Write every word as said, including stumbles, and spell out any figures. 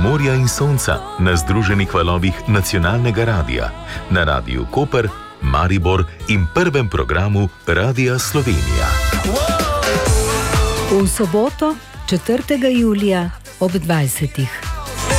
morja in sonca na združenih valovih nacionalnega radia, na Radiu Koper, Maribor in prvem programu Radia Slovenija. V soboto, četrtega julija ob dvajsetih.